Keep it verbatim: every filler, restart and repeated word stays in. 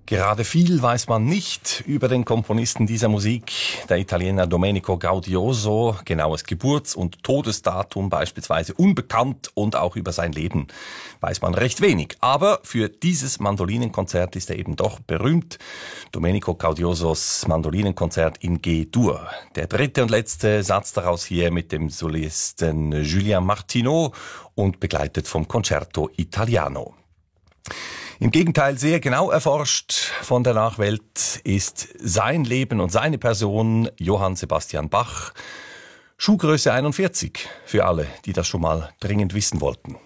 Gerade viel weiß man nicht über den Komponisten dieser Musik, der Italiener Domenico Gaudioso. Genaues Geburts- und Todesdatum beispielsweise unbekannt und auch über sein Leben weiß man recht wenig. Aber für dieses Mandolinenkonzert ist er eben doch berühmt. Domenico Gaudiosos Mandolinenkonzert in G-Dur. Der dritte und letzte Satz daraus hier mit dem Solisten Julien Martineau und begleitet vom Concerto Italiano. Im Gegenteil, sehr genau erforscht von der Nachwelt ist sein Leben und seine Person Johann Sebastian Bach. Schuhgröße einundvierzig für alle, die das schon mal dringend wissen wollten.